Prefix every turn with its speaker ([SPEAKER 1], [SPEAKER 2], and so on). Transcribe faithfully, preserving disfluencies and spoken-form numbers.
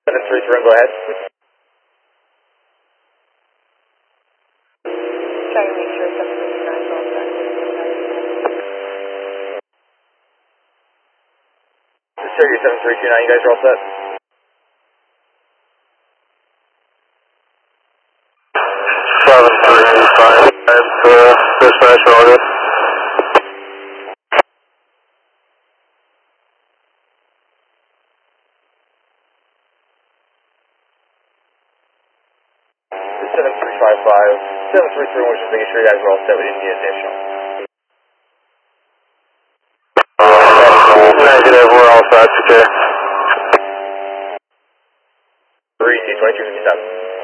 [SPEAKER 1] seven three three, go ahead.
[SPEAKER 2] Trying to make sure seven three nine is all set.
[SPEAKER 1] Sirius seven three two nine, you guys are all set?
[SPEAKER 3] seven three two five, uh, dispatch, all good.
[SPEAKER 1] seven three five five, seven three three one, just making sure you guys are all set. We didn't need additional.
[SPEAKER 3] Negative, we're all set, okay.
[SPEAKER 1] three two two two fifty-seven.